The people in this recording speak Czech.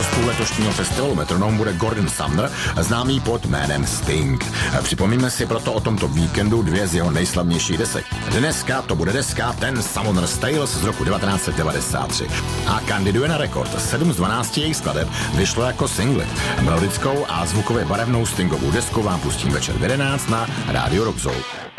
hostů letošního festivalu Metronom bude Gordon Sumner, známý pod jménem Sting. Připomíme si proto o tomto víkendu dvě z jeho nejslavnějších desek. Dneska to bude deska Ten Summoner's Tales z roku 1993 a kandiduje na rekord. 7 z 12 jejich skladeb vyšlo jako singly. Melodickou a zvukově barevnou Stingovou desku vám pustím večer v 11 na Radio Rock Zone.